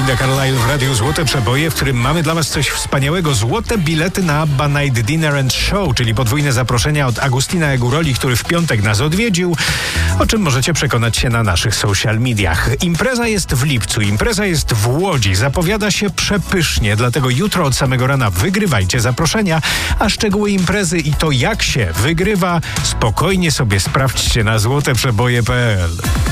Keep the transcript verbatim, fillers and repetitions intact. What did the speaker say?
Linda Carlisle w Radiu Złote Przeboje, w którym mamy dla Was coś wspaniałego. Złote bilety na ABBA Night Dinner and Show, czyli podwójne zaproszenia od Agustina Eguroli, który w piątek nas odwiedził, o czym możecie przekonać się na naszych social mediach. Impreza jest w lipcu, impreza jest w Łodzi, zapowiada się przepysznie, dlatego jutro od samego rana wygrywajcie zaproszenia, a szczegóły imprezy i to jak się wygrywa, spokojnie sobie sprawdźcie na złoteprzeboje kropka pe el.